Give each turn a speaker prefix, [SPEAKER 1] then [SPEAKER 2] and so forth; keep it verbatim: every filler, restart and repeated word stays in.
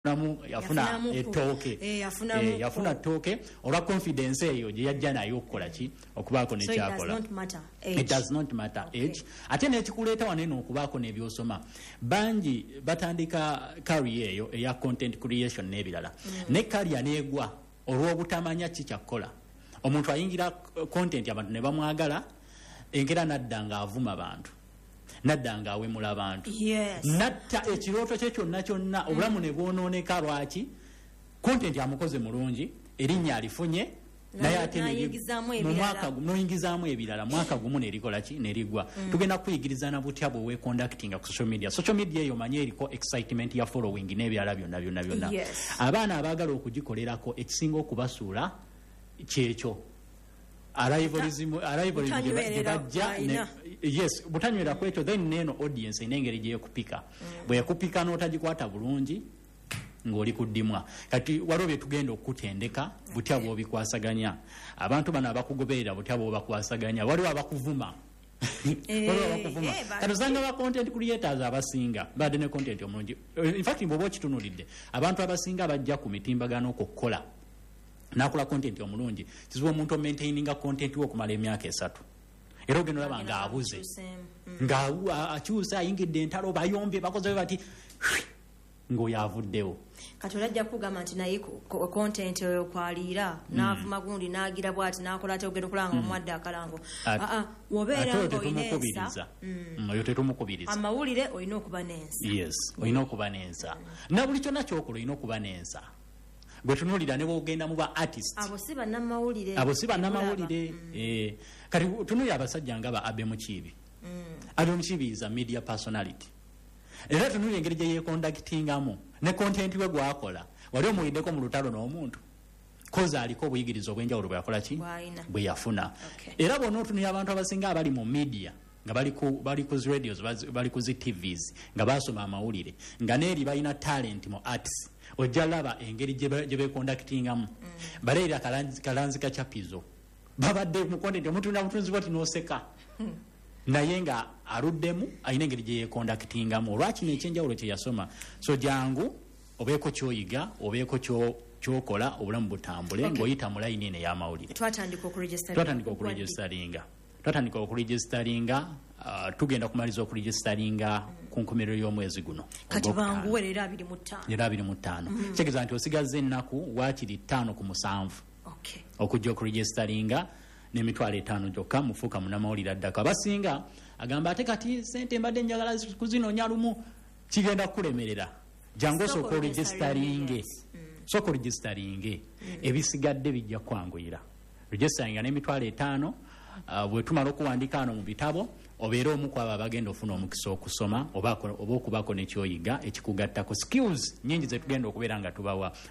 [SPEAKER 1] namu yafuna etoke
[SPEAKER 2] eh yafuna
[SPEAKER 1] eh yafuna toke olwa confidence eyo je yajja nayo okukola ki okubako ne kyakola.
[SPEAKER 2] It does not matter
[SPEAKER 1] age. It does not matter okay. age ate ne kikuleta waneno okubako ne byosoma banji batandika career eyo eya content creation nebirala mm. ne career negwa olwo butamanya kichakola omuntu ayingira content abantu ne bamwagala engera naddanga avuma abantu naddanga awemula abantu
[SPEAKER 2] yes.
[SPEAKER 1] natta ekiroto kye kyonna kyonna obulamu ne bwonooneka lwaki content amukoze mulungi erinnya alifunye naye ate mu mwaka noyingizaamu ebirala mwaka gumu nerikola ki nerigwa mm. tugenda kuyigirizana butya bwe we conducting ku social media social media eyo manye eriko excitement ya following n'ebirala byonna byonna byonna
[SPEAKER 2] yes.
[SPEAKER 1] abaana abaagala okugikolerako ekisinga okubasuula kyekyo arrivalism arrivalism debajja yes butanywera kwekyo then neno audience inengeri je kupika mm. bwe yakupika n'otagikwata bulungi ngoli kuddimwa kati walobye tugenda okutendeka butya bwo bikwasaganya abantu bana abakugoberera butya bwo bakwasaganya waliwo abakuvuma waliwo abakuvuma kati zanga ba content creators abasinga bade ne content omulungi in fact mbobo kitunulidde abantu abasinga bajja ku mitimbagano okukkola nakula content omulungi kizibu omuntu maintaininga content wo kumala emyaka esatu era ogenda olaba nga abuze nga akyusa ayingidde entalo bayombye bakoze bati ngo yavuddewo
[SPEAKER 2] kati olajja kugamba nti naye content oyo kwaliira n'avuma gundi n'agira bwati n'akola ate ogenda okulanga omwadde akalango aa wobeera ng'oyinensa
[SPEAKER 1] oyo tetumukubiriza
[SPEAKER 2] amawulire olina okuba n'ensa
[SPEAKER 1] yes olina okuba n'ensa na buli kyonna kyokola olina okuba n'ensa gwe tunulira ne bogenda mu ba artists
[SPEAKER 2] abo si bannamawulire
[SPEAKER 1] abo si bannamawulire eh kati tunulira abasajja nga ba Abe Mukiibi Abe Mukiibi is a media personality era tunulira engeri gye yeconductingamu ne content we gwakola wali omuyiddeko mu lutalo n'omuntu koza aliko obuyigirizo obwenjawulo bwe yakola ki bwe yafuna era bona otunulira abantu abasinga abali mu media nga bali ku bali ku radios bali ku zi T Vs nga basoma amawulire nga neeri balina talent mu arts ojalaba engeri gye be conductingamu mm. baleera kalanzi kalanzi kachapizo babadde mu content omuntu na mutunzi bati noseka mm. naye nga aruddemu ayina engeri gye conductingamu lwaki ne chenjawulo kye yasoma so jangu obeeko kyoyiga obeeko kyo kyokola obulamu butambule okay. ng'oyita mu line ene y'amawulire
[SPEAKER 2] twatandika okuregisteringa
[SPEAKER 1] twatandika okuregisteringa twatandika okuregisteringa uh, tugenda kumaliza okuregisteringa mm. ku nkomerero y'omwezi guno
[SPEAKER 2] kati bangu werera abiri mu ttaano
[SPEAKER 1] era abiri mu ttaano mm. kyegeza nti osigaze ennaku waakiri ttaano ku musanvu
[SPEAKER 2] okay.
[SPEAKER 1] okujja okuregisteringa n'emitwalo etaano gyokka mufuuka munnamawulire addako abasinga agamba ate kati sente mbadde njagala kuzinoonya lumu kigenda kukulemerera jangu osooka oregisteringe sooka oregisteringe ebisigadde bijja kwanguyira registeringa n'emitwalo etaano Uh, bwe tumala okuwandika ano mu bitabo obeera omu kwabo abagenda ofuna omukisa okusoma oba oba okubako nekyoyiga ekikugattako skills nyingi ze tugenda okubeera nga tubawa